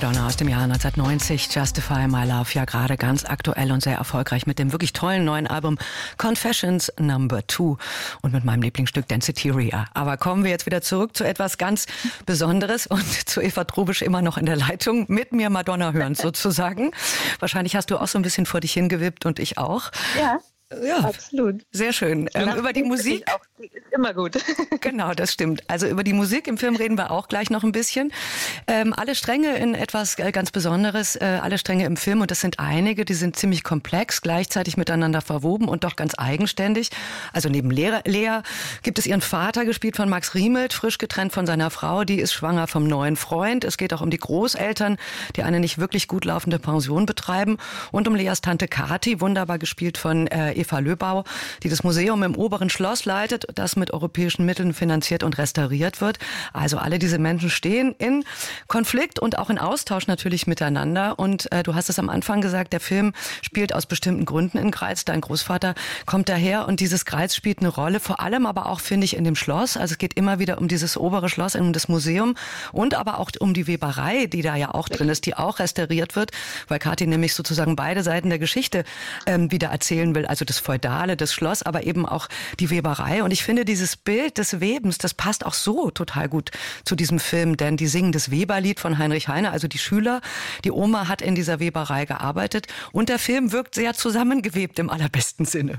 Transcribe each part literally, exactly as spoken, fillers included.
Madonna aus dem Jahr neunzehnhundertneunzig, Justify My Love, ja gerade ganz aktuell und sehr erfolgreich mit dem wirklich tollen neuen Album Confessions Number Two und mit meinem Lieblingsstück Danceteria. Aber kommen wir jetzt wieder zurück zu etwas ganz Besonderes und zu Eva Trobisch immer noch in der Leitung, mit mir Madonna hören sozusagen. Wahrscheinlich hast du auch so ein bisschen vor dich hingewippt und ich auch. Ja. Ja, absolut. Sehr schön. Ähm, über die Musik. Auch, ist immer gut. Genau, das stimmt. Also über die Musik im Film reden wir auch gleich noch ein bisschen. Ähm, alle Stränge in etwas ganz Besonderes, äh, alle Stränge im Film, und das sind einige, die sind ziemlich komplex, gleichzeitig miteinander verwoben und doch ganz eigenständig. Also neben Lea, Lea gibt es ihren Vater, gespielt von Max Riemelt, frisch getrennt von seiner Frau, die ist schwanger vom neuen Freund. Es geht auch um die Großeltern, die eine nicht wirklich gut laufende Pension betreiben, und um Leas Tante Kathi, wunderbar gespielt von äh, Eva Löbau, die das Museum im Oberen Schloss leitet, das mit europäischen Mitteln finanziert und restauriert wird. Also alle diese Menschen stehen in Konflikt und auch in Austausch natürlich miteinander. Und äh, du hast es am Anfang gesagt, der Film spielt aus bestimmten Gründen in Greiz. Dein Großvater kommt daher und dieses Greiz spielt eine Rolle, vor allem aber auch, finde ich, in dem Schloss. Also es geht immer wieder um dieses obere Schloss, um das Museum und aber auch um die Weberei, die da ja auch drin ist, die auch restauriert wird, weil Kathi nämlich sozusagen beide Seiten der Geschichte ähm, wieder erzählen will. Also das Feudale, das Schloss, aber eben auch die Weberei. Und ich finde, dieses Bild des Webens, das passt auch so total gut zu diesem Film, denn die singen das Weberlied von Heinrich Heine, also die Schüler. Die Oma hat in dieser Weberei gearbeitet und der Film wirkt sehr zusammengewebt im allerbesten Sinne.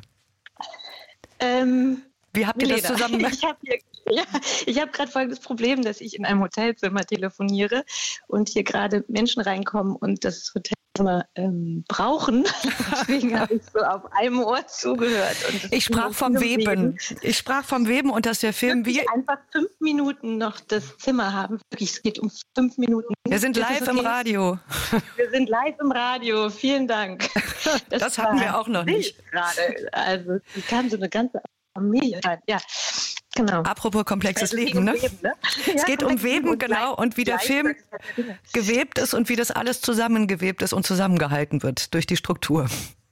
Ähm, Wie habt ihr Milena, das zusammen gemacht? Ich habe ja, ich habe gerade folgendes Problem, dass ich in einem Hotelzimmer telefoniere und hier gerade Menschen reinkommen und das Hotelzimmer ähm, brauchen. Deswegen habe ich so auf einem Ohr zugehört. Und ich sprach vom Weben. Weben. Ich sprach vom Weben und dass der Film wie einfach fünf Minuten noch das Zimmer haben. Wirklich, es geht um fünf Minuten. Wir sind live okay? im Radio. Wir sind live im Radio. Vielen Dank. Das, das hatten wir auch noch nicht. Gerade. Also es kann so eine ganze Familie sein. Ja. Genau. Apropos komplexes Leben, ne? Um Weben, ne? Es ja, geht um Weben, und genau, und wie der Film gewebt ist und wie das alles zusammengewebt ist und zusammengehalten wird durch die Struktur.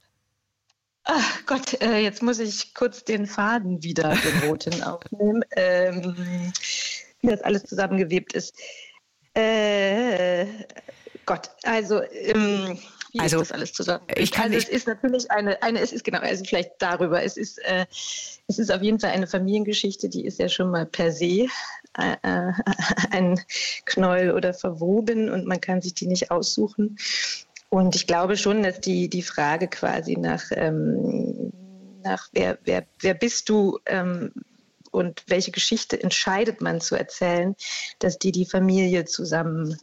Ach Gott, äh, jetzt muss ich kurz den Faden wieder, den roten, aufnehmen, ähm, wie das alles zusammengewebt ist. Äh, Gott, also... Ähm, Wie also, ist das alles zusammen? Ich kann also nicht. Es ist natürlich eine, eine, es ist genau, also vielleicht darüber. Es ist, äh, es ist auf jeden Fall eine Familiengeschichte, die ist ja schon mal per se äh, ein Knäuel oder verwoben und man kann sich die nicht aussuchen. Und ich glaube schon, dass die, die Frage quasi nach, ähm, nach wer, wer, wer bist du ähm, und welche Geschichte entscheidet man zu erzählen, dass die die Familie zusammen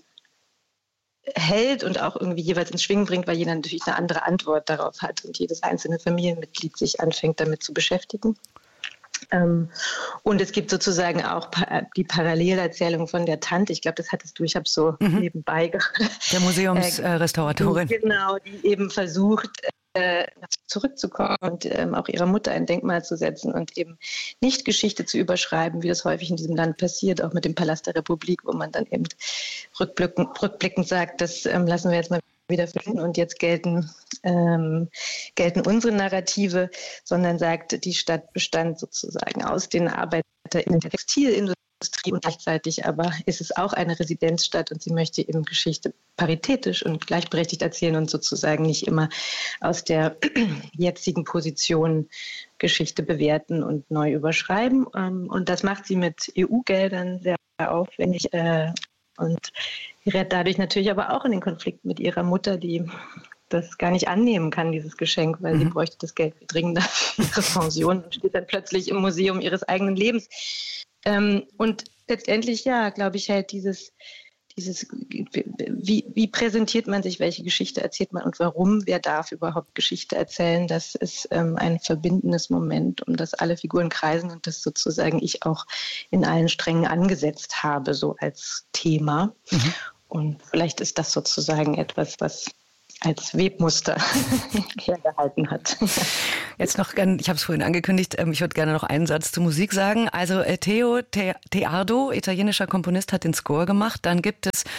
hält und auch irgendwie jeweils ins Schwingen bringt, weil jeder natürlich eine andere Antwort darauf hat und jedes einzelne Familienmitglied sich anfängt, damit zu beschäftigen. Ähm, und es gibt sozusagen auch pa- die Parallelerzählung von der Tante. Ich glaube, das hattest du, ich habe so mhm. nebenbei gehört. Der Museumsrestauratorin. Äh, genau, die eben versucht, äh, zurückzukommen und ähm, auch ihrer Mutter ein Denkmal zu setzen und eben nicht Geschichte zu überschreiben, wie das häufig in diesem Land passiert, auch mit dem Palast der Republik, wo man dann eben rückblickend, rückblickend sagt, das ähm, lassen wir jetzt mal wieder finden und jetzt gelten, ähm, gelten unsere Narrative, sondern sagt, die Stadt bestand sozusagen aus den Arbeitern in der Textilindustrie und gleichzeitig aber ist es auch eine Residenzstadt und sie möchte eben Geschichte paritätisch und gleichberechtigt erzählen und sozusagen nicht immer aus der jetzigen Position Geschichte bewerten und neu überschreiben. Und das macht sie mit E U-Geldern sehr aufwendig und gerät dadurch natürlich aber auch in den Konflikt mit ihrer Mutter, die das gar nicht annehmen kann, dieses Geschenk, weil mhm. sie bräuchte das Geld dringender für ihre Pension und steht dann plötzlich im Museum ihres eigenen Lebens. Ähm, und letztendlich, ja, glaube ich, halt dieses, dieses wie, wie präsentiert man sich, welche Geschichte erzählt man und warum, wer darf überhaupt Geschichte erzählen, das ist ähm, ein verbindendes Moment, um das alle Figuren kreisen und das sozusagen ich auch in allen Strängen angesetzt habe, so als Thema. Mhm. Und vielleicht ist das sozusagen etwas, was als Webmuster hergehalten hat. Jetzt noch, ich habe es vorhin angekündigt, ich würde gerne noch einen Satz zur Musik sagen. Also Theo Teardo, italienischer Komponist, hat den Score gemacht. Dann gibt es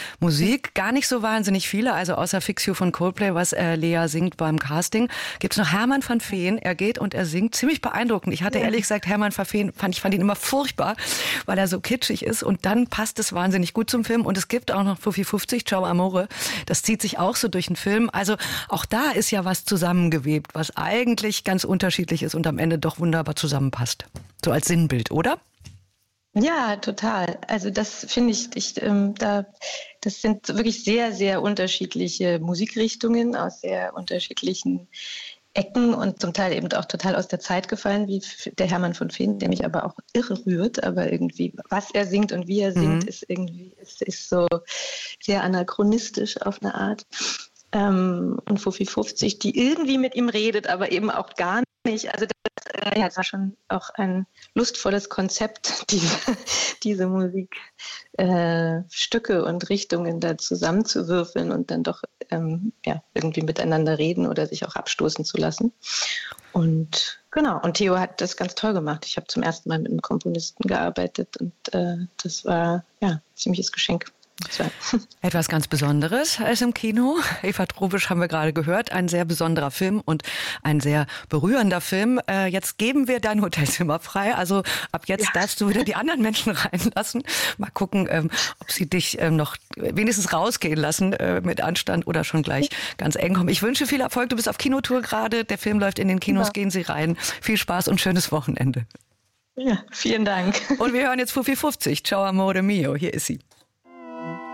Musik gar nicht so wahnsinnig viele, also außer Fix You von Coldplay, was äh, Lea singt beim Casting, gibt's noch Hermann van Veen. Er geht und er singt ziemlich beeindruckend. Ich hatte ja. ehrlich gesagt, Hermann van Veen, fand, ich fand ihn immer furchtbar, weil er so kitschig ist und dann passt es wahnsinnig gut zum Film und es gibt auch noch Fuffi fünfzig, Ciao Amore, das zieht sich auch so durch den Film. Also auch da ist ja was zusammengewebt, was eigentlich ganz unterschiedlich ist und am Ende doch wunderbar zusammenpasst. So als Sinnbild, oder? Ja, total. Also das finde ich, ich ähm, da, das sind wirklich sehr, sehr unterschiedliche Musikrichtungen aus sehr unterschiedlichen Ecken und zum Teil eben auch total aus der Zeit gefallen, wie der Hermann von Veen, der mich aber auch irre rührt, aber irgendwie, was er singt und wie er singt, mhm. ist irgendwie, ist, ist so sehr anachronistisch auf eine Art. Ähm, und Fuffi fünfzig, die irgendwie mit ihm redet, aber eben auch gar nicht. Also das, äh, ja, das war schon auch ein lustvolles Konzept, diese, diese Musikstücke äh, und Richtungen da zusammenzuwürfeln und dann doch ähm, ja, irgendwie miteinander reden oder sich auch abstoßen zu lassen. Und genau, und Theo hat das ganz toll gemacht. Ich habe zum ersten Mal mit einem Komponisten gearbeitet und äh, das war ja ein ziemliches Geschenk. Etwas ganz Besonderes ist im Kino. Eva Trobisch haben wir gerade gehört. Ein sehr besonderer Film und ein sehr berührender Film. Äh, jetzt geben wir dein Hotelzimmer frei. Also ab jetzt ja. darfst du wieder die anderen Menschen reinlassen. Mal gucken, ähm, ob sie dich ähm, noch wenigstens rausgehen lassen äh, mit Anstand oder schon gleich ganz eng kommen. Ich wünsche viel Erfolg. Du bist auf Kinotour gerade. Der Film läuft in den Kinos. Ja. Gehen Sie rein. Viel Spaß und schönes Wochenende. Ja, vielen Dank. Und wir hören jetzt Fuffi fünfzig. Ciao Amore Mio. Hier ist sie.